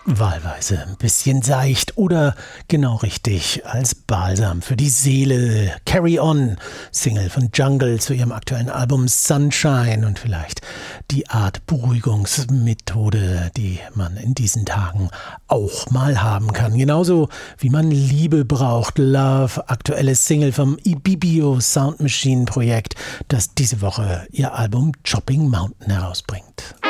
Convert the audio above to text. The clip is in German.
Wahlweise ein bisschen seicht oder genau richtig als Balsam für die Seele. Carry On, Single von Jungle zu ihrem aktuellen Album Sunshine und vielleicht die Art Beruhigungsmethode, die man in diesen Tagen auch mal haben kann. Genauso wie man Liebe braucht. Love, aktuelles Single vom Ibibio Sound Machine Projekt, das diese Woche ihr Album Chopping Mountain herausbringt.